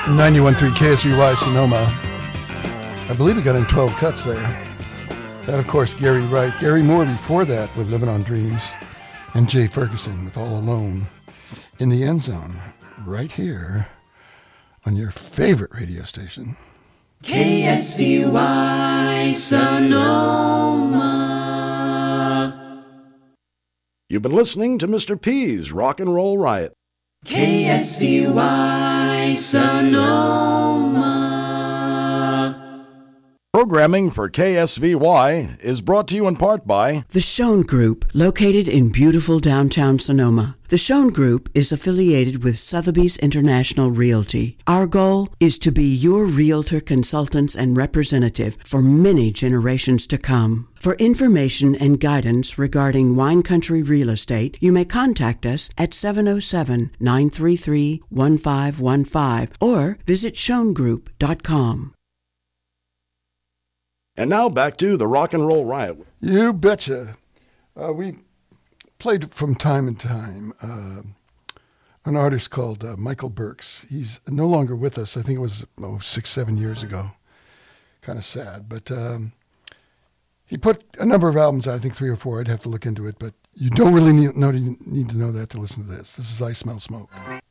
91.3 KSVY Sonoma. I believe he got in 12 cuts there. That, of course, Gary Wright. Gary Moore before that with Living on Dreams. And Jay Ferguson with All Alone in the End Zone. Right here on your favorite radio station. KSVY Sonoma. You've been listening to Mr. P's Rock and Roll Riot. KSVY Sonoma. Programming for KSVY is brought to you in part by The Schoen Group, located in beautiful downtown Sonoma. The Schoen Group is affiliated with Sotheby's International Realty. Our goal is to be your realtor, consultants, and representative for many generations to come. For information and guidance regarding wine country real estate, you may contact us at 707-933-1515 or visit schoengroup.com. And now back to the Rock and Roll Riot. You betcha. We played from time to time an artist called Michael Burks. He's no longer with us. I think it was 6-7 years ago. Kind of sad. But he put a number of albums out, I think 3 or 4. I'd have to look into it. But you don't really need to know that to listen to this. This is I Smell Smoke.